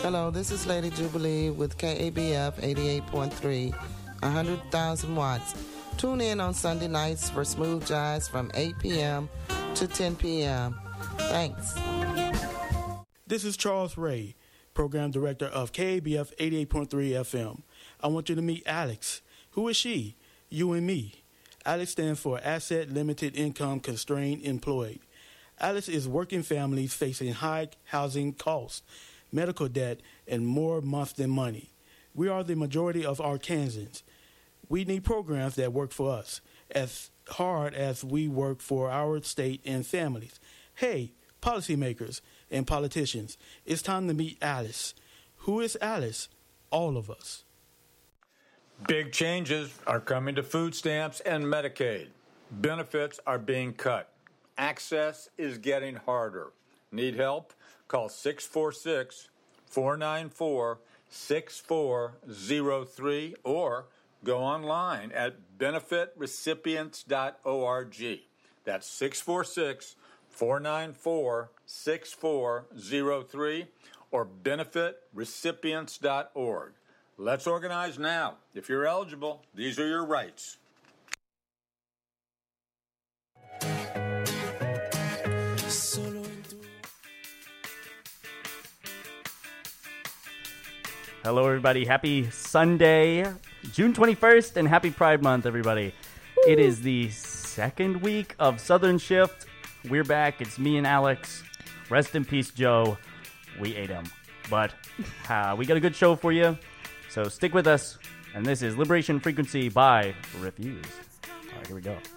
Hello, this is Lady Jubilee with KABF 88.3, 100,000 watts. Tune in on Sunday nights for Smooth Jazz from 8 p.m. to 10 p.m. Thanks. This is Charles Ray, Program Director of KABF 88.3 FM. I want you to meet Alex. Who is she? You and me. Alex stands for Asset Limited Income Constrained Employed. Alex is working families facing high housing costs, medical debt, and more months than money. We are the majority of Arkansans. We need programs that work for us, as hard as we work for our state and families. Hey, policymakers and politicians, it's time to meet Alice. Who is Alice? All of us. Big changes are coming to food stamps and Medicaid. Benefits are being cut. Access is getting harder. Need help? Call 646-494-6403 or go online at benefitrecipients.org. That's 646-494-6403 or benefitrecipients.org. Let's organize now. If you're eligible, these are your rights. Hello, everybody. Happy Sunday, June 21st, and happy Pride Month, everybody. Woo. It is the second week of Southern Shift. We're back. It's me and Alex. Rest in peace, Joe. We ate him. But we got a good show for you. So stick with us. And this is Liberation Frequency by Refused. All right, here we go.